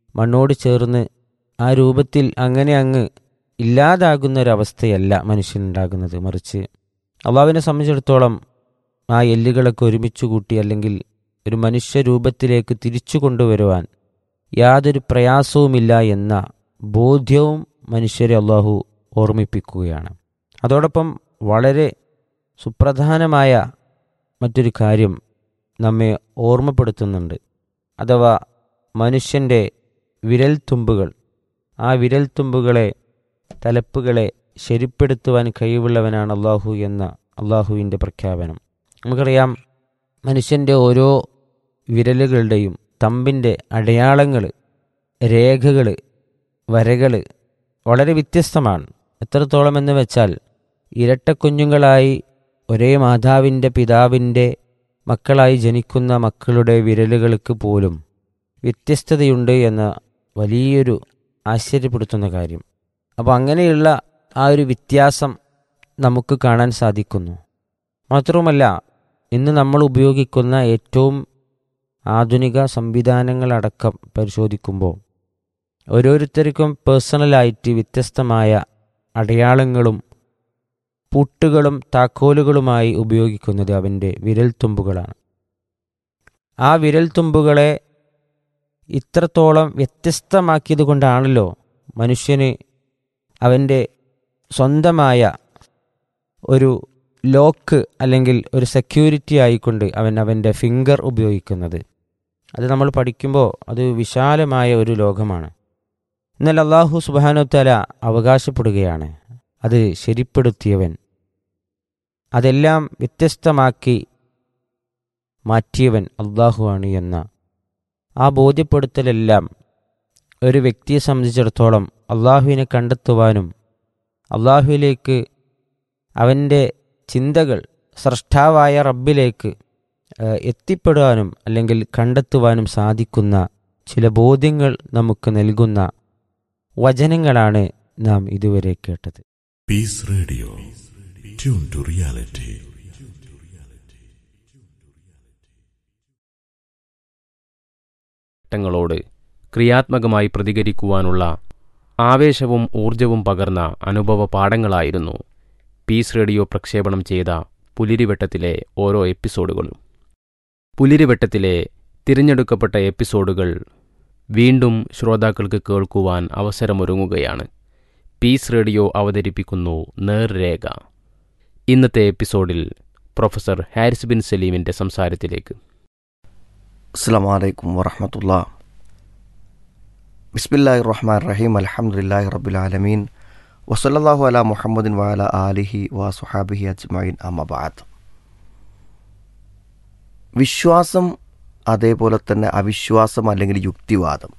മണ്ണോട് ചേർന്ന് ആ രൂപത്തിൽ അങ്ങനെ അങ്ങ് ഇല്ലാതാകുന്ന ഒരവസ്ഥയല്ല മനുഷ്യനുണ്ടാകുന്നത്. മറിച്ച് അള്ളാഹുവിനെ സംബന്ധിച്ചിടത്തോളം ആ എല്ലുകളൊക്കെ ഒരുമിച്ച് കൂട്ടി അല്ലെങ്കിൽ ഒരു മനുഷ്യരൂപത്തിലേക്ക് തിരിച്ചു കൊണ്ടുവരുവാൻ യാതൊരു പ്രയാസവുമില്ല എന്ന ബോധ്യവും മനുഷ്യരെ അള്ളാഹു ഓർമ്മിപ്പിക്കുകയാണ്. അതോടൊപ്പം വളരെ സുപ്രധാനമായ മറ്റൊരു കാര്യം നമ്മെ ഓർമ്മപ്പെടുത്തുന്നുണ്ട്. അഥവാ മനുഷ്യൻ്റെ വിരൽത്തുമ്പുകൾ, ആ വിരൽത്തുമ്പുകളെ തലപ്പുകളെ ശരിപ്പെടുത്തുവാൻ കഴിവുള്ളവനാണ് അള്ളാഹു എന്ന അള്ളാഹുവിൻ്റെ പ്രഖ്യാപനം. നമുക്കറിയാം, മനുഷ്യൻ്റെ ഓരോ വിരലുകളുടെയും തമ്പിൻ്റെ അടയാളങ്ങൾ, രേഖകൾ, വരകൾ വളരെ വ്യത്യസ്തമാണ്. എത്രത്തോളം എന്ന് വെച്ചാൽ ഇരട്ടക്കുഞ്ഞുങ്ങളായി ഒരേ മാതാവിൻ്റെ പിതാവിൻ്റെ മക്കളായി ജനിക്കുന്ന മക്കളുടെ വിരലുകൾക്ക് പോലും വ്യത്യസ്തതയുണ്ട് എന്ന വലിയൊരു ആശ്ചര്യപ്പെടുത്തുന്ന കാര്യം. അപ്പോൾ അങ്ങനെയുള്ള ആ ഒരു വ്യത്യാസം നമുക്ക് കാണാൻ സാധിക്കുന്നു. മാത്രവുമല്ല, ഇന്ന് നമ്മൾ ഉപയോഗിക്കുന്ന ഏറ്റവും ആധുനിക സംവിധാനങ്ങളടക്കം പരിശോധിക്കുമ്പോൾ ഓരോരുത്തർക്കും പേഴ്സണലായിട്ട് വ്യത്യസ്തമായ അടയാളങ്ങളും പൂട്ടുകളും താക്കോലുകളുമായി ഉപയോഗിക്കുന്നത് അവൻ്റെ വിരൽത്തുമ്പുകളാണ്. ആ വിരൽത്തുമ്പുകളെ ഇത്രത്തോളം വ്യത്യസ്തമാക്കിയത് കൊണ്ടാണല്ലോ മനുഷ്യന് അവൻ്റെ സ്വന്തമായ ഒരു ലോക്ക് അല്ലെങ്കിൽ ഒരു സെക്യൂരിറ്റി ആയിക്കൊണ്ട് അവൻ്റെ ഫിംഗർ ഉപയോഗിക്കുന്നത്. അത് നമ്മൾ പഠിക്കുമ്പോൾ അത് വിശാലമായ ഒരു ലോകമാണ്. എന്നാൽ അല്ലാഹു സുബ്ഹാനഹു വ തആല അവകാശപ്പെടുകയാണ്, അത് ശരിപ്പെടുത്തിയവൻ, അതെല്ലാം വ്യത്യസ്തമാക്കി മാറ്റിയവൻ അല്ലാഹുവാണ് എന്ന ആ ബോധ്യപ്പെടുത്തലെല്ലാം ഒരു വ്യക്തിയെ സംബന്ധിച്ചിടത്തോളം അല്ലാഹുവിനെ കണ്ടെത്തുവാനും അല്ലാഹുവിലേക്ക് അവൻ്റെ ചിന്തകൾ സ്രഷ്ടാവായ റബ്ബിലേക്ക് എത്തിപ്പെടുവാനും അല്ലെങ്കിൽ കണ്ടെത്തുവാനും സാധിക്കുന്ന ചില ബോധ്യങ്ങൾ നമുക്ക് നൽകുന്ന വചനങ്ങളാണ് നാം ഇതുവരെ കേട്ടത്. Piece radio, tune to reality. ഘട്ടങ്ങളോട് ക്രിയാത്മകമായി പ്രതികരിക്കുവാനുള്ള ആവേശവും ഊർജവും പകർന്ന അനുഭവ പാഠങ്ങളായിരുന്നു പീസ് റേഡിയോ പ്രക്ഷേപണം ചെയ്ത പുലിരിവട്ടത്തിലെ ഓരോ എപ്പിസോഡുകളും. പുലിരിവട്ടത്തിലെ തിരഞ്ഞെടുക്കപ്പെട്ട എപ്പിസോഡുകൾ വീണ്ടും ശ്രോതാക്കൾക്ക് കേൾക്കുവാൻ അവസരമൊരുങ്ങുകയാണ്. പീസ് റേഡിയോ അവതരിപ്പിക്കുന്നു നേർരേഖ. ഇന്നത്തെ എപ്പിസോഡിൽ പ്രൊഫസർ ഹാരിസ് ബിൻ സലീമിൻ്റെ സംസാരത്തിലേക്ക്. അസ്സലാമു അലൈക്കും വറഹ്മത്തുള്ളാഹി. ബിസ്മില്ലാഹിർ റഹ്മാനിർ റഹീം. അൽഹംദുലില്ലാഹി റബ്ബിൽ ആലമീൻ. വസല്ലല്ലാഹു അലാ മുഹമ്മദിൻ വഅലാ ആലിഹി വസ്വഹാബിഹി അജ്മഈൻ. അമ്മാ ബഅദ്. വിശ്വാസം, അതേപോലെ തന്നെ അവിശ്വാസം അല്ലെങ്കിൽ യുക്തിവാദം,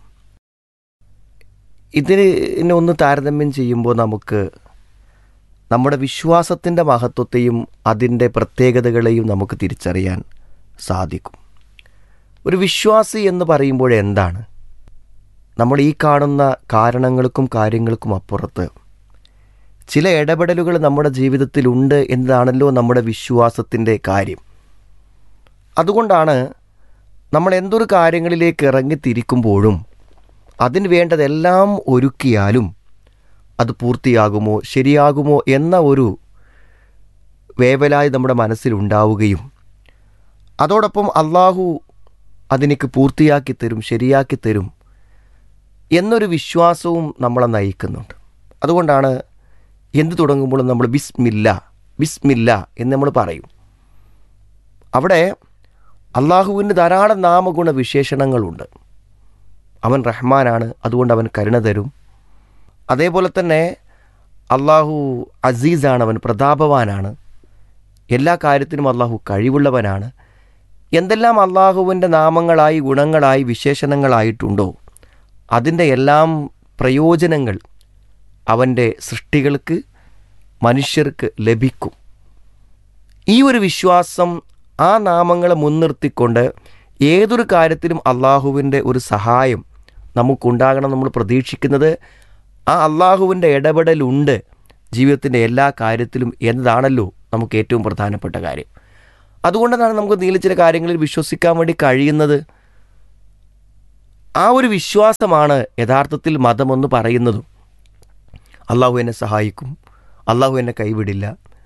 ഇതിനെ ഒന്ന് താരതമ്യം ചെയ്യുമ്പോൾ നമുക്ക് നമ്മുടെ വിശ്വാസത്തിൻ്റെ മഹത്വത്തെയും അതിൻ്റെ പ്രത്യേകതകളെയും നമുക്ക് തിരിച്ചറിയാൻ സാധിക്കും. ഒരു വിശ്വാസി എന്ന് പറയുമ്പോൾ എന്താണ്? നമ്മൾ ഈ കാണുന്ന കാരണങ്ങൾക്കും കാര്യങ്ങൾക്കും അപ്പുറത്ത് ചില ഇടപെടലുകൾ നമ്മുടെ ജീവിതത്തിലുണ്ട് എന്നതാണല്ലോ നമ്മുടെ വിശ്വാസത്തിൻ്റെ കാര്യം. അതുകൊണ്ടാണ് നമ്മൾ എന്തൊരു കാര്യങ്ങളിലേക്ക് ഇറങ്ങിത്തിരിക്കുമ്പോഴും അതിന് വേണ്ടതെല്ലാം ഒരുക്കിയാലും അത് പൂർത്തിയാകുമോ ശരിയാകുമോ എന്ന ഒരു വേവലായി നമ്മുടെ മനസ്സിലുണ്ടാവുകയും അതോടൊപ്പം അള്ളാഹു അതിനേക്ക് പൂർത്തിയാക്കി തരും, ശരിയാക്കി തരും എന്നൊരു വിശ്വാസവും നമ്മളെ നയിക്കുന്നുണ്ട്. അതുകൊണ്ടാണ് എന്ത് തുടങ്ങുമ്പോഴും നമ്മൾ ബിസ്മില്ല എന്ന് നമ്മൾ പറയും. അവിടെ അള്ളാഹുവിന് ധാരാളം നാമഗുണ വിശേഷണങ്ങളുണ്ട്. അവൻ റഹ്മാനാണ്, അതുകൊണ്ട് അവൻ കരുണ തരും. അതേപോലെ തന്നെ അള്ളാഹു അസീസാണ്, അവൻ പ്രതാപവാനാണ്, എല്ലാ കാര്യത്തിനും അള്ളാഹു കഴിവുള്ളവനാണ്. എന്തെല്ലാം അള്ളാഹുവിൻ്റെ നാമങ്ങളായി, ഗുണങ്ങളായി, വിശേഷണങ്ങളായിട്ടുണ്ടോ അതിൻ്റെ എല്ലാം പ്രയോജനങ്ങൾ അവൻ്റെ സൃഷ്ടികൾക്ക്, മനുഷ്യർക്ക് ലഭിക്കും. ഈ ഒരു വിശ്വാസം, ആ നാമങ്ങളെ മുൻനിർത്തിക്കൊണ്ട് ഏതൊരു കാര്യത്തിലും അള്ളാഹുവിൻ്റെ ഒരു സഹായം നമുക്കുണ്ടാകണം. നമ്മൾ പ്രതീക്ഷിക്കുന്നത് ആ അള്ളാഹുവിൻ്റെ ഇടപെടലുണ്ട് ജീവിതത്തിൻ്റെ എല്ലാ കാര്യത്തിലും എന്നതാണല്ലോ നമുക്ക് ഏറ്റവും പ്രധാനപ്പെട്ട കാര്യം. അതുകൊണ്ടാണ് നമുക്ക് ചില കാര്യങ്ങളിൽ വിശ്വസിക്കാൻ വേണ്ടി കഴിയുന്നത്. ആ ഒരു വിശ്വാസമാണ് യഥാർത്ഥത്തിൽ മതമെന്ന് പറയുന്നതും. അള്ളാഹു എന്നെ സഹായിക്കും, അള്ളാഹു എന്നെ കൈവിടില്ല,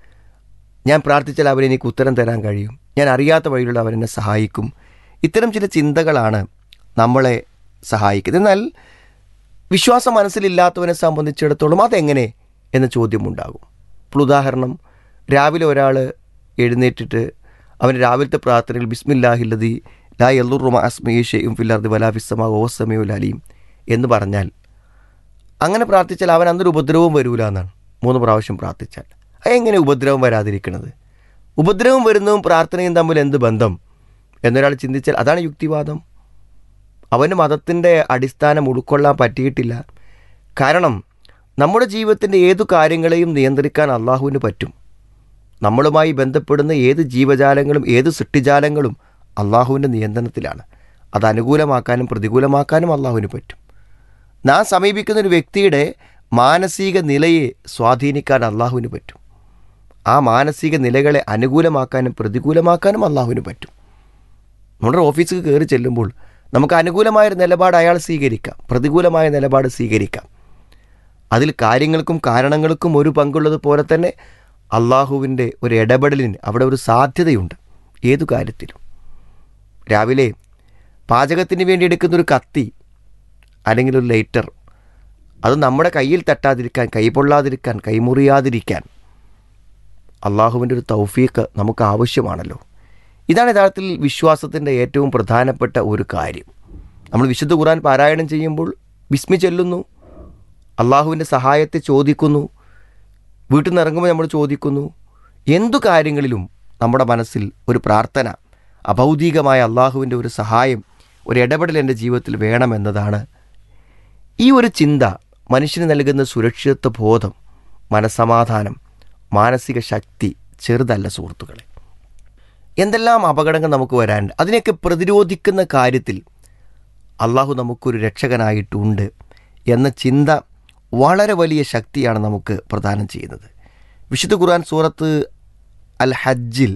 ഞാൻ പ്രാർത്ഥിച്ചാൽ അവരെനിക്ക് ഉത്തരം തരാൻ കഴിയും, ഞാൻ അറിയാത്ത വഴിയിലുള്ള അവരെന്നെ സഹായിക്കും. ഇത്തരം ചില ചിന്തകളാണ് നമ്മളെ സഹായിക്കുന്നത്. എന്നാൽ വിശ്വാസം മനസ്സിലില്ലാത്തവനെ സംബന്ധിച്ചിടത്തോളം അതെങ്ങനെ എന്ന ചോദ്യമുണ്ടാകും. ഇപ്പോൾ ഉദാഹരണം, രാവിലെ ഒരാൾ എഴുന്നേറ്റിട്ട് അവൻ രാവിലത്തെ പ്രാർത്ഥനയിൽ ബിസ്മില്ലാഹില്ലദി ലാ യളുറു മഅ ഇസ്മിഹി ശൈഉൻ ഫിൽ അർദി വലാ ഫിസ് സമാഇ വഹുവസ് സമീഉൽ അലീം എന്ന് പറഞ്ഞാൽ, അങ്ങനെ പ്രാർത്ഥിച്ചാൽ അവൻ അന്നൊരു ഉപദ്രവവും വരൂല എന്നാണ്. 3 പ്രാവശ്യം പ്രാർത്ഥിച്ചാൽ അതെങ്ങനെ ഉപദ്രവം വരാതിരിക്കുന്നത്? ഉപദ്രവം വരുന്നതും പ്രാർത്ഥനയും തമ്മിൽ എന്ത് ബന്ധം എന്നൊരാൾ ചിന്തിച്ചാൽ അതാണ് യുക്തിവാദം. അവന് മതത്തിൻ്റെ അടിസ്ഥാനം ഉൾക്കൊള്ളാൻ പറ്റിയിട്ടില്ല. കാരണം നമ്മുടെ ജീവിതത്തിൻ്റെ ഏതു കാര്യങ്ങളെയും നിയന്ത്രിക്കാൻ അള്ളാഹുവിന് പറ്റും. നമ്മളുമായി ബന്ധപ്പെടുന്ന ഏത് ജീവജാലങ്ങളും ഏത് സൃഷ്ടിജാലങ്ങളും അള്ളാഹുവിൻ്റെ നിയന്ത്രണത്തിലാണ്. അത് അനുകൂലമാക്കാനും പ്രതികൂലമാക്കാനും അള്ളാഹുവിന് പറ്റും. നാം സമീപിക്കുന്ന ഒരു വ്യക്തിയുടെ മാനസിക നിലയെ സ്വാധീനിക്കാൻ അള്ളാഹുവിന് പറ്റും. ആ മാനസിക നിലകളെ അനുകൂലമാക്കാനും പ്രതികൂലമാക്കാനും അള്ളാഹുവിന് പറ്റും. നമ്മുടെ ഓഫീസിൽ കയറി ചെല്ലുമ്പോൾ നമുക്ക് അനുകൂലമായൊരു നിലപാട് അയാൾ സ്വീകരിക്കാം, പ്രതികൂലമായ നിലപാട് സ്വീകരിക്കാം. അതിൽ കാര്യങ്ങൾക്കും കാരണങ്ങൾക്കും ഒരു പങ്കുള്ളതുപോലെ തന്നെ അള്ളാഹുവിൻ്റെ ഒരു ഇടപെടലിന് അവിടെ ഒരു സാധ്യതയുണ്ട് ഏതു കാര്യത്തിലും. രാവിലെ പാചകത്തിന് വേണ്ടി എടുക്കുന്നൊരു കത്തി അല്ലെങ്കിൽ ഒരു ലൈറ്റർ, അത് നമ്മുടെ കയ്യിൽ തട്ടാതിരിക്കാൻ, കൈ പൊള്ളാതിരിക്കാൻ, കൈമുറിയാതിരിക്കാൻ അള്ളാഹുവിൻ്റെ ഒരു തൗഫീഖ് നമുക്ക് ആവശ്യമാണല്ലോ. ഇതാണ് യഥാർത്ഥത്തിൽ വിശ്വാസത്തിൻ്റെ ഏറ്റവും പ്രധാനപ്പെട്ട ഒരു കാര്യം. നമ്മൾ വിശുദ്ധ ഖുർആൻ പാരായണം ചെയ്യുമ്പോൾ ബിസ്മി ചൊല്ലുന്നു, അള്ളാഹുവിൻ്റെ സഹായത്തെ ചോദിക്കുന്നു, വീട്ടിൽ നിന്ന് ഇറങ്ങുമ്പോൾ നമ്മൾ ചോദിക്കുന്നു. എന്തു കാര്യങ്ങളിലും നമ്മുടെ മനസ്സിൽ ഒരു പ്രാർത്ഥന, അഭൗതികമായ അള്ളാഹുവിൻ്റെ ഒരു സഹായം, ഒരു ഇടപെടൽ എൻ്റെ ജീവിതത്തിൽ വേണമെന്നതാണ്. ഈ ഒരു ചിന്ത മനുഷ്യന് നൽകുന്ന സുരക്ഷിതത്വ ബോധം, മനസ്സമാധാനം, മാനസിക ശക്തി ചെറുതല്ല സുഹൃത്തുക്കളെ. എന്തെല്ലാം അപകടങ്ങൾ നമുക്ക് വരാനുണ്ട്, അതിനെയൊക്കെ പ്രതിരോധിക്കുന്ന കാര്യത്തിൽ അള്ളാഹു നമുക്കൊരു രക്ഷകനായിട്ടുണ്ട് എന്ന ചിന്ത വളരെ വലിയ ശക്തിയാണ് നമുക്ക് പ്രദാനം ചെയ്യുന്നത്. വിശുദ്ധ ഖുർആൻ സൂറത്ത് അൽ ഹജ്ജിൽ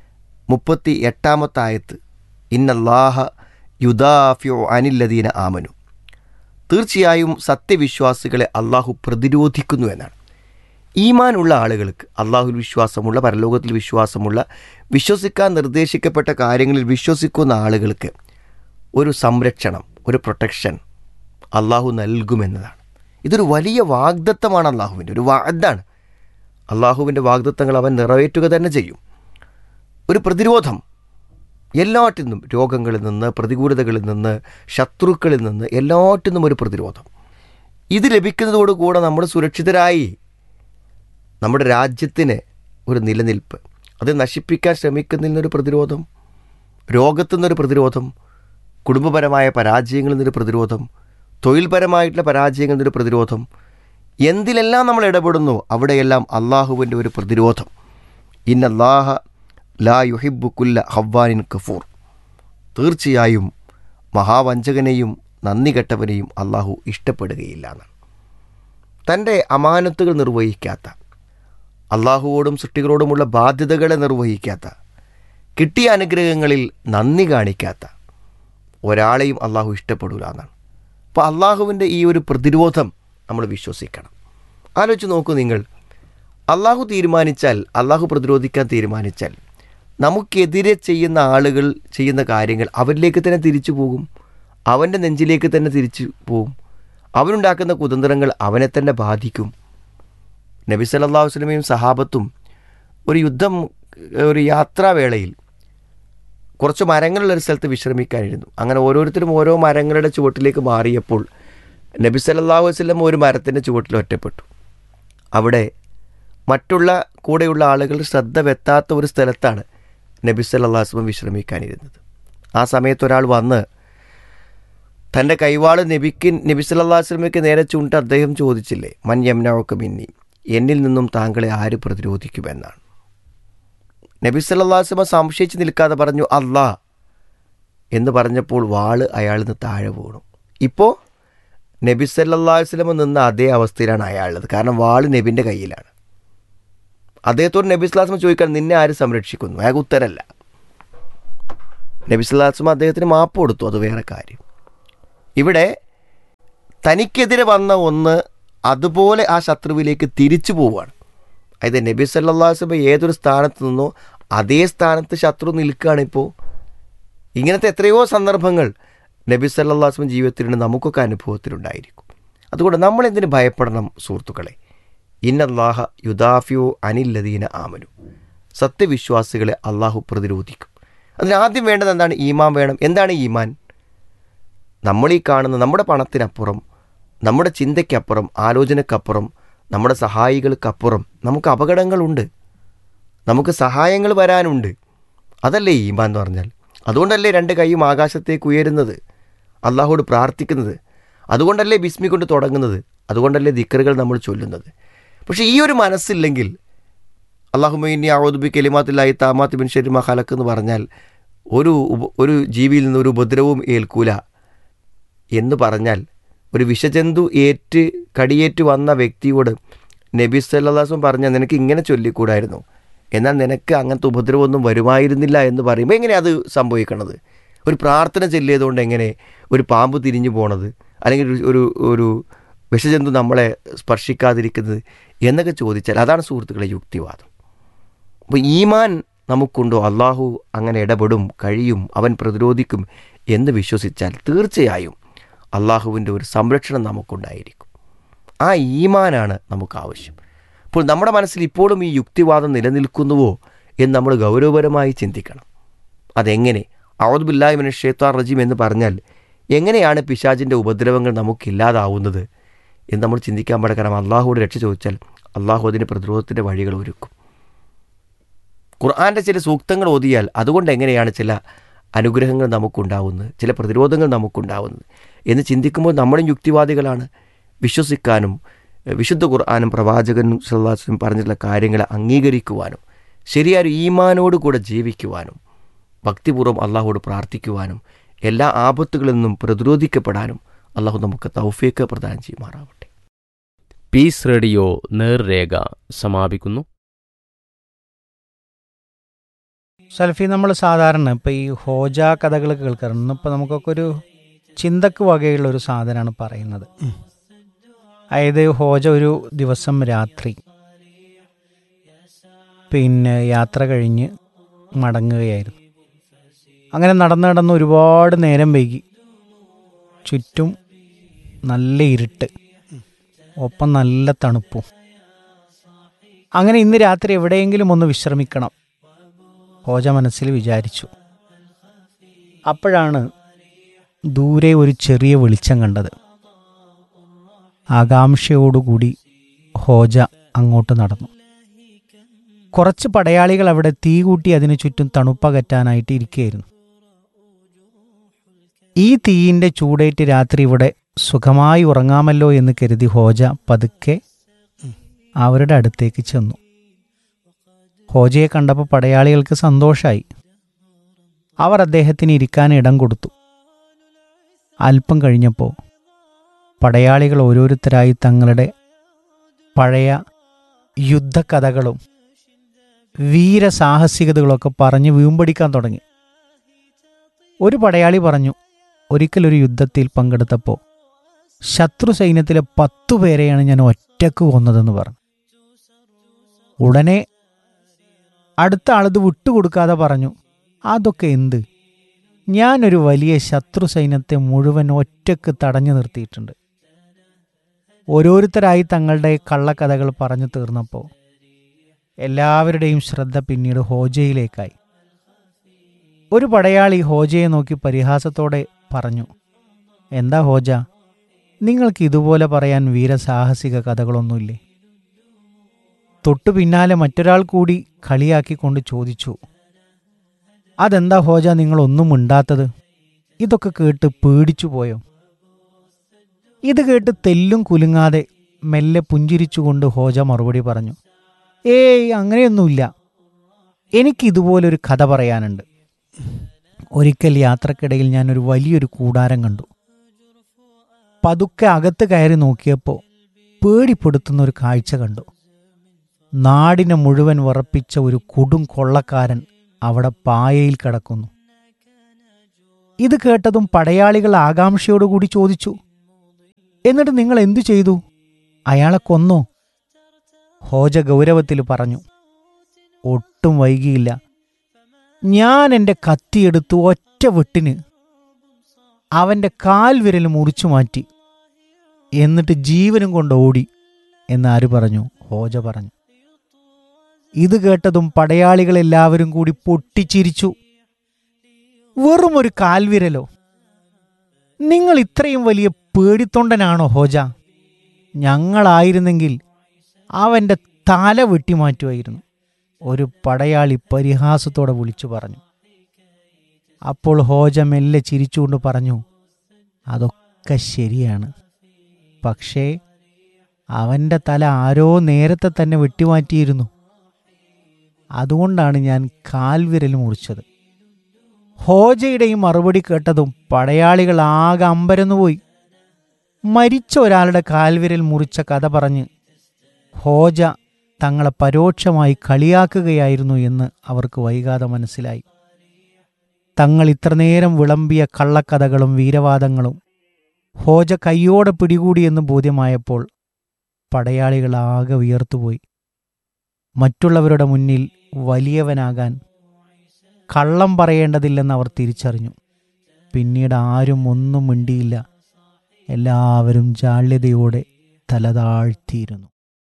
38-ാമത്തെ ആയത്ത്, ഇന്നല്ലാഹ യുദാഫിഉ അനില്ലദീന ആമനു, തീർച്ചയായും സത്യവിശ്വാസികളെ അള്ളാഹു പ്രതിരോധിക്കുന്നു എന്നാണ്. ഈമാനുള്ള ആളുകൾക്ക്, അള്ളാഹുൽ വിശ്വാസമുള്ള, പരലോകത്തിൽ വിശ്വാസമുള്ള, വിശ്വസിക്കാൻ നിർദ്ദേശിക്കപ്പെട്ട കാര്യങ്ങളിൽ വിശ്വസിക്കുന്ന ആളുകൾക്ക് ഒരു സംരക്ഷണം, ഒരു പ്രൊട്ടക്ഷൻ അള്ളാഹു നൽകുമെന്നതാണ്. ഇതൊരു വലിയ വാഗ്ദത്തമാണ്, അള്ളാഹുവിൻ്റെ ഒരു വാഗ്ദാണ്. അള്ളാഹുവിൻ്റെ വാഗ്ദത്തങ്ങൾ അവൻ നിറവേറ്റുക തന്നെ ചെയ്യും. ഒരു പ്രതിരോധം എല്ലാറ്റിൽ നിന്നും, രോഗങ്ങളിൽ നിന്ന്, പ്രതികൂലതകളിൽ നിന്ന്, ശത്രുക്കളിൽ നിന്ന്, എല്ലാറ്റിൽ നിന്നും ഒരു പ്രതിരോധം. ഇത് ലഭിക്കുന്നതോടുകൂടെ നമ്മൾ സുരക്ഷിതരായി. നമ്മുടെ രാജ്യത്തിന് ഒരു നിലനിൽപ്പ്, അത് നശിപ്പിക്കാൻ ശ്രമിക്കുന്നതിൽ നിന്നൊരു പ്രതിരോധം, രോഗത്തു നിന്നൊരു പ്രതിരോധം, കുടുംബപരമായ പരാജയങ്ങളിൽ നിന്നൊരു പ്രതിരോധം, തൊഴിൽപരമായിട്ടുള്ള പരാജയങ്ങളിൽ നിന്നൊരു പ്രതിരോധം, എന്തിലെല്ലാം നമ്മൾ ഇടപെടുന്നു അവിടെയെല്ലാം അള്ളാഹുവിൻ്റെ ഒരു പ്രതിരോധം. ഇന്നല്ലാഹ ലാ യുഹിബ്ബു കുല്ല ഹവ്വാനിൻ കഫൂർ, തീർച്ചയായും മഹാവഞ്ചകനെയും നന്ദി കെട്ടവനെയും അള്ളാഹു ഇഷ്ടപ്പെടുകയില്ല എന്നാണ്. തൻ്റെ അമാനത്തുകൾ നിർവഹിക്കാത്ത, അള്ളാഹുവോടും സൃഷ്ടികളോടുമുള്ള ബാധ്യതകളെ നിർവഹിക്കാത്ത, കിട്ടിയ അനുഗ്രഹങ്ങളിൽ നന്ദി കാണിക്കാത്ത ഒരാളെയും അള്ളാഹു ഇഷ്ടപ്പെടില്ല എന്നാണ്. അപ്പോൾ അള്ളാഹുവിൻ്റെ ഈ ഒരു പ്രതിരോധം നമ്മൾ വിശ്വസിക്കണം. ആലോചിച്ച് നോക്കൂ നിങ്ങൾ, അള്ളാഹു തീരുമാനിച്ചാൽ, അള്ളാഹു പ്രതിരോധിക്കാൻ തീരുമാനിച്ചാൽ, നമുക്കെതിരെ ചെയ്യുന്ന ആളുകൾ ചെയ്യുന്ന കാര്യങ്ങൾ അവരിലേക്ക് തന്നെ തിരിച്ചു പോകും, അവൻ്റെ നെഞ്ചിലേക്ക് തന്നെ തിരിച്ചു പോകും. അവനുണ്ടാക്കുന്ന കുതന്ത്രങ്ങൾ അവനെ തന്നെ ബാധിക്കും. നബി സല്ലല്ലാഹു അലൈഹി വസല്ലമയും സഹാബത്തും ഒരു യുദ്ധം, ഒരു യാത്രാവേളയിൽ കുറച്ച് മരങ്ങളുള്ളൊരു സ്ഥലത്ത് വിശ്രമിക്കാനിരുന്നു. അങ്ങനെ ഓരോരുത്തരും ഓരോ മരങ്ങളുടെ ചുവട്ടിലേക്ക് മാറിയപ്പോൾ നബി സല്ലല്ലാഹു അലൈഹി വസല്ലം ഒരു മരത്തിൻ്റെ ചുവട്ടിൽ ഒറ്റപ്പെട്ടു. അവിടെ മറ്റുള്ള കൂടെയുള്ള ആളുകൾ ശ്രദ്ധ വെത്താത്ത ഒരു സ്ഥലത്താണ് നബി സല്ലല്ലാഹു അലൈഹി വസല്ലം വിശ്രമിക്കാനിരുന്നത്. ആ സമയത്ത് ഒരാൾ വന്ന് തൻ്റെ കൈവാൾ നബി സല്ലല്ലാഹു അലൈഹി വസല്ലമയ്ക്ക് നേരെ ചൂണ്ടിട്ട് അദ്ദേഹം ചോദിച്ചില്ലേ, മൻ യംനഉക മിന്നി, എന്നിൽ നിന്നും താങ്കളെ ആര് പ്രതിരോധിക്കുമെന്നാണ്. നബി സല്ലല്ലാഹു അലൈഹി വസല്ലം സംശയിച്ച് നിൽക്കാതെ പറഞ്ഞു അല്ലാ എന്ന് പറഞ്ഞപ്പോൾ വാള് അയാളിൽ നിന്ന് താഴെ വീണു. ഇപ്പോൾ നബി സല്ലല്ലാഹു അലൈഹി വസല്ലം നിന്ന അതേ അവസ്ഥയിലാണ് അയാളുള്ളത്. കാരണം വാള് നബിൻ്റെ കയ്യിലാണ്. അദ്ദേഹത്തോട് നബി സല്ലല്ലാഹു അലൈഹി വസല്ലം ചോദിക്കാൻ നിന്നെ ആര് സംരക്ഷിക്കുന്നു? അയാൾക്ക് ഉത്തരല്ല. നബി സല്ലല്ലാഹു അലൈഹി വസല്ലം അദ്ദേഹത്തിന് മാപ്പ് കൊടുത്തു, അത് വേറെ കാര്യം. ഇവിടെ തനിക്കെതിരെ വന്ന ഒന്ന് അതുപോലെ ആ ശത്രുവിലേക്ക് തിരിച്ചു പോവുകയാണ്. അതായത് നബി സല്ലല്ലാഹു അലൈഹി വസല്ലം ഏതൊരു സ്ഥാനത്ത് നിന്നോ അതേ സ്ഥാനത്ത് ശത്രു നിൽക്കുകയാണ്. ഇപ്പോൾ ഇങ്ങനത്തെ എത്രയോ സന്ദർഭങ്ങൾ നബി സല്ലല്ലാഹു അലൈഹി വസല്ലം ജീവിതത്തിലുണ്ട്, നമുക്കൊക്കെ അനുഭവത്തിലുണ്ടായിരിക്കും. അതുകൊണ്ട് നമ്മളെന്തിന് ഭയപ്പെടണം സുഹൃത്തുക്കളെ? ഇന്നല്ലാഹ യുദാഫിഉ അനില്ലദീന ആമനു. സത്യവിശ്വാസികളെ അള്ളാഹു പ്രതിരോധിക്കും. അതിനാദ്യം വേണ്ടത് എന്താണ്? ഈമാൻ വേണം. എന്താണ് ഈമാൻ? നമ്മളീ കാണുന്ന നമ്മുടെ പണത്തിനപ്പുറം, നമ്മുടെ ചിന്തയ്ക്കപ്പുറം, ആലോചനക്കപ്പുറം, നമ്മുടെ സഹായികൾക്കപ്പുറം നമുക്ക് അപകടങ്ങളുണ്ട്, നമുക്ക് സഹായങ്ങൾ വരാനുണ്ട്. അതല്ലേ ഈമാൻ എന്ന് പറഞ്ഞാൽ? അതുകൊണ്ടല്ലേ രണ്ട് കൈയും ആകാശത്തേക്ക് ഉയരുന്നത്, അള്ളാഹുവോട് പ്രാർത്ഥിക്കുന്നത്, അതുകൊണ്ടല്ലേ ബിസ്മി കൊണ്ട് തുടങ്ങുന്നത്, അതുകൊണ്ടല്ലേ ദിക്റുകൾ നമ്മൾ ചൊല്ലുന്നത്. പക്ഷേ ഈ ഒരു മനസ്സില്ലെങ്കിൽ അല്ലാഹുമ്മ ഇന്നി അഊദു ബി കലിമാത്തില്ലാഹി താമ്മാത്തി മിൻ ശർരി മാ ഖലഖ് എന്ന് പറഞ്ഞാൽ ഒരു ജീവിയിൽ നിന്ന് ഒരു ഉപദ്രവവും ഏൽക്കൂല എന്ന് പറഞ്ഞാൽ, ഒരു വിഷജന്തു കടിയേറ്റ് വന്ന വ്യക്തിയോട് നബി സല്ലല്ലാഹു അലൈഹി വസല്ലം പറഞ്ഞാൽ നിനക്ക് ഇങ്ങനെ ചൊല്ലിക്കൂടായിരുന്നു, എന്നാൽ നിനക്ക് അങ്ങനത്തെ ഉപദ്രവമൊന്നും വരുമായിരുന്നില്ല എന്ന് പറയുമ്പോൾ എങ്ങനെയാണ് അത് സംഭവിക്കണത്? ഒരു പ്രാർത്ഥന ചൊല്ലിയതുകൊണ്ട് എങ്ങനെ ഒരു പാമ്പ് തിരിഞ്ഞു പോണത്, അല്ലെങ്കിൽ ഒരു വിഷജന്തു നമ്മളെ സ്പർശിക്കാതിരിക്കുന്നത് എന്നൊക്കെ ചോദിച്ചാൽ അതാണ് സുഹൃത്തുക്കളെ യുക്തിവാദം. അപ്പോൾ ഈമാൻ നമുക്കുണ്ടോ? അള്ളാഹു അങ്ങനെ ഇടപെടും, കഴിയും, അവൻ പ്രതിരോധിക്കും എന്ന് വിശ്വസിച്ചാൽ തീർച്ചയായും അള്ളാഹുവിൻ്റെ ഒരു സംരക്ഷണം നമുക്കുണ്ടായിരിക്കും. ആ ഈമാനാണ് നമുക്ക് ആവശ്യം. അപ്പോൾ നമ്മുടെ മനസ്സിൽ ഇപ്പോഴും ഈ യുക്തിവാദം നിലനിൽക്കുന്നുവോ എന്ന് നമ്മൾ ഗൗരവപരമായി ചിന്തിക്കണം. അതെങ്ങനെ? അഊദു ബില്ലാഹി മിനശ് ശൈത്വാനിർ റജീം എന്ന് പറഞ്ഞാൽ എങ്ങനെയാണ് പിശാചിൻ്റെ ഉപദ്രവങ്ങൾ നമുക്കില്ലാതാവുന്നത് എന്ന് നമ്മൾ ചിന്തിക്കാൻ പാടില്ല. കാരണം അള്ളാഹുവോട് രക്ഷ ചോദിച്ചാൽ അള്ളാഹു അതിന് പ്രതിരോധത്തിൻ്റെ വഴികൾ ഒരുക്കും. ഖുർആൻ്റെ ചില സൂക്തങ്ങൾ ഓതിയാൽ അതുകൊണ്ട് എങ്ങനെയാണ് ചില അനുഗ്രഹങ്ങൾ നമുക്കുണ്ടാവുന്നത്, ചില പ്രതിരോധങ്ങൾ നമുക്കുണ്ടാവുന്നത് എന്ന് ചിന്തിക്കുമ്പോൾ നമ്മളും യുക്തിവാദികളാണ്. വിശ്വസിക്കാനും വിശുദ്ധ ഖുർആനും പ്രവാചകനും സല്ലല്ലാഹു അലൈഹി വസല്ലം പറഞ്ഞിട്ടുള്ള കാര്യങ്ങളെ അംഗീകരിക്കുവാനും ശരിയായ ഈമാനോട് കൂടെ ജീവിക്കുവാനും ഭക്തിപൂർവ്വം അള്ളാഹുവോട് പ്രാർത്ഥിക്കുവാനും എല്ലാ ആപത്തുകളിൽ നിന്നും പ്രതിരോധിക്കപ്പെടാനും അള്ളാഹു നമുക്ക് തൗഫീഖ് പ്രദാനം ചെയ്യുമാറാവട്ടെ. പീസ് റേഡിയോ നേർരേഖ സമാപിക്കുന്നു. സൽഫി, നമ്മൾ സാധാരണ ഇപ്പോൾ ഈ ഹോജ കഥകൾ കേൾക്കാറുണ്ട്. ഇന്നിപ്പോൾ നമുക്കൊക്കെ ഒരു ചിന്തക്ക് വകയുള്ളൊരു സാധനമാണ് പറയുന്നത്. അതായത് ഹോജ ഒരു ദിവസം രാത്രി യാത്ര കഴിഞ്ഞ് മടങ്ങുകയായിരുന്നു. അങ്ങനെ നടന്ന് ഒരുപാട് നേരം വൈകി. ചുറ്റും നല്ല ഇരുട്ട്, ഒപ്പം നല്ല തണുപ്പും. അങ്ങനെ ഇന്ന് രാത്രി എവിടെയെങ്കിലും ഒന്ന് വിശ്രമിക്കണം ഹോജ മനസ്സിൽ വിചാരിച്ചു. അപ്പോഴാണ് ദൂരെ ഒരു ചെറിയ വെളിച്ചം കണ്ടത്. ആകാംക്ഷയോടുകൂടി ഹോജ അങ്ങോട്ട് നടന്നു. കുറച്ച് പടയാളികൾ അവിടെ തീ കൂട്ടി അതിനു ചുറ്റും തണുപ്പകറ്റാനായിട്ട് ഇരിക്കുകയായിരുന്നു. ഈ തീയിൻ്റെ ചൂടേറ്റ് രാത്രി ഇവിടെ സുഖമായി ഉറങ്ങാമല്ലോ എന്ന് കരുതി ഹോജ പതുക്കെ അവരുടെ അടുത്തേക്ക് ചെന്നു. ഹോജയെ കണ്ടപ്പോൾ പടയാളികൾക്ക് സന്തോഷമായി. അവർ അദ്ദേഹത്തിന് ഇരിക്കാൻ ഇടം കൊടുത്തു. അല്പം കഴിഞ്ഞപ്പോൾ പടയാളികൾ ഓരോരുത്തരായി തങ്ങളുടെ പഴയ യുദ്ധകഥകളും വീരസാഹസികതകളൊക്കെ പറഞ്ഞ് വീമ്പടിക്കാൻ തുടങ്ങി. ഒരു പടയാളി പറഞ്ഞു, ഒരിക്കലൊരു യുദ്ധത്തിൽ പങ്കെടുത്തപ്പോൾ ശത്രു സൈന്യത്തിലെ 10 പേരെയാണ് ഞാൻ ഒറ്റക്ക് കൊന്നതെന്ന് പറഞ്ഞു. ഉടനെ അടുത്ത ആളിത് വിട്ടുകൊടുക്കാതെ പറഞ്ഞു, അതൊക്കെ എന്ത്? ഞാനൊരു വലിയ ശത്രു സൈന്യത്തെ മുഴുവൻ ഒറ്റക്ക് തടഞ്ഞു നിർത്തിയിട്ടുണ്ട്. ഓരോരുത്തരായി തങ്ങളുടെ കള്ളക്കഥകൾ പറഞ്ഞു തീർന്നപ്പോൾ എല്ലാവരുടെയും ശ്രദ്ധ പിന്നീട് ഹോജയിലേക്കായി. ഒരു പടയാളി ഹോജയെ നോക്കി പരിഹാസത്തോടെ പറഞ്ഞു, എന്താ ഹോജ, നിങ്ങൾക്ക് ഇതുപോലെ പറയാൻ വീരസാഹസിക കഥകളൊന്നുമില്ലേ? തൊട്ടു പിന്നാലെ മറ്റൊരാൾ കൂടി കളിയാക്കിക്കൊണ്ട് ചോദിച്ചു, അതെന്താ ഹോജ നിങ്ങളൊന്നും മിണ്ടാത്തത്? ഇതൊക്കെ കേട്ട് പേടിച്ചു പോയോ? ഇത് കേട്ട് തെല്ലും കുലുങ്ങാതെ മെല്ലെ പുഞ്ചിരിച്ചുകൊണ്ട് ഹോജ മറുപടി പറഞ്ഞു, ഏയ് അങ്ങനെയൊന്നുമില്ല, എനിക്കിതുപോലൊരു കഥ പറയാനുണ്ട്. ഒരിക്കൽ യാത്രക്കിടയിൽ ഞാനൊരു വലിയൊരു കൂടാരം കണ്ടു. പതുക്കെ അകത്ത് കയറി നോക്കിയപ്പോൾ പേടിപ്പെടുത്തുന്ന ഒരു കാഴ്ച കണ്ടു. നാടിനെ മുഴുവൻ വിറപ്പിച്ച ഒരു കൊടും കൊള്ളക്കാരൻ അവിടെ പായയിൽ കിടക്കുന്നു. ഇത് കേട്ടതും പടയാളികൾ ആകാംക്ഷയോടുകൂടി ചോദിച്ചു, എന്നിട്ട് നിങ്ങൾ എന്തു ചെയ്തു? അയാളെ കൊന്നോ? ഹോജ ഗൗരവത്തിൽ പറഞ്ഞു, ഒട്ടും വൈകിയില്ല. ഞാൻ എൻ്റെ കത്തിയെടുത്ത് ഒറ്റ വെട്ടിന് അവൻ്റെ കാൽവിരൽ മുറിച്ചു മാറ്റി, എന്നിട്ട് ജീവനും കൊണ്ട് ഓടി എന്നാര് പറഞ്ഞു? ഹോജ പറഞ്ഞു. ഇത് കേട്ടതും പടയാളികളെല്ലാവരും കൂടി പൊട്ടിച്ചിരിച്ചു. വെറും ഒരു കാൽവിരലോ? നിങ്ങൾ ഇത്രയും വലിയ പേടിത്തൊണ്ടനാണോ ഹോജ? ഞങ്ങളായിരുന്നെങ്കിൽ അവൻ്റെ തല വെട്ടിമാറ്റുമായിരുന്നു, ഒരു പടയാളി പരിഹാസത്തോടെ വിളിച്ചു പറഞ്ഞു. അപ്പോൾ ഹോജ മെല്ലെ ചിരിച്ചുകൊണ്ട് പറഞ്ഞു, അതൊക്കെ ശരിയാണ്, പക്ഷേ അവൻ്റെ തല ആരോ നേരത്തെ തന്നെ വെട്ടിമാറ്റിയിരുന്നു, അതുകൊണ്ടാണ് ഞാൻ കാൽവിരൽ മുറിച്ചത്. ഹോജയുടെ ഈ മറുപടി കേട്ടതും പടയാളികൾ ആകെ അമ്പരന്നുപോയി. മരിച്ച ഒരാളുടെ കാൽവിരൽ മുറിച്ച കഥ പറഞ്ഞ് ഹോജ തങ്ങളെ പരോക്ഷമായി കളിയാക്കുകയായിരുന്നു എന്ന് അവർക്ക് വൈകാതെ മനസ്സിലായി. തങ്ങൾ ഇത്രനേരം വിളമ്പിയ കള്ളക്കഥകളും വീരവാദങ്ങളും ഹോജ കയ്യോടെ പിടികൂടിയെന്ന് ബോധ്യമായപ്പോൾ പടയാളികളാകെ വിയർത്തുപോയി. മറ്റുള്ളവരുടെ മുന്നിൽ വലിയവനാകാൻ കള്ളം പറയേണ്ടതില്ലെന്ന് അവർ തിരിച്ചറിഞ്ഞു. പിന്നീട് ആരും ഒന്നും മിണ്ടിയില്ല. എല്ലാവരും ജാള്യതയോടെ തലതാഴ്ത്തിയിരുന്നു.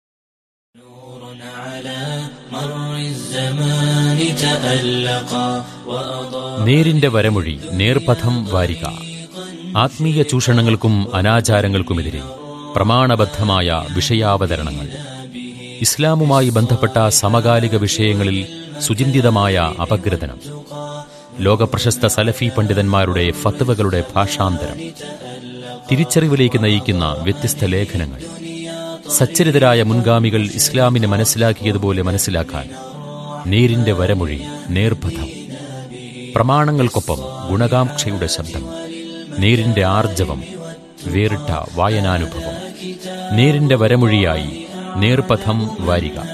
നേരിന്റെ വരമൊഴി, നേർപഥം വാരിക. ആത്മീയ ചൂഷണങ്ങൾക്കും അനാചാരങ്ങൾക്കുമെതിരെ പ്രമാണബദ്ധമായ വിഷയാവതരണങ്ങൾ. ഇസ്ലാമുമായി ബന്ധപ്പെട്ട സമകാലിക വിഷയങ്ങളിൽ സുചിന്തിതമായ അപഗ്രഥനം. ലോകപ്രശസ്ത സലഫി പണ്ഡിതന്മാരുടെ ഫത്വകളുടെ ഭാഷാന്തരം. തിരിച്ചറിവിലേക്ക് നയിക്കുന്ന വ്യത്യസ്ത ലേഖനങ്ങൾ. സച്ചരിതരായ മുൻഗാമികൾ ഇസ്ലാമിനെ മനസ്സിലാക്കിയതുപോലെ മനസ്സിലാക്കാൻ നേരിന്റെ വരമൊഴി, നേർപഥം. പ്രമാണങ്ങൾക്കൊപ്പം ഗുണകാംക്ഷയുടെ ശബ്ദം. നേരിന്റെ ആർജവം, വേറിട്ട വായനാനുഭവം. നേരിന്റെ വരമൊഴിയായി നേർപഥം വാരിക.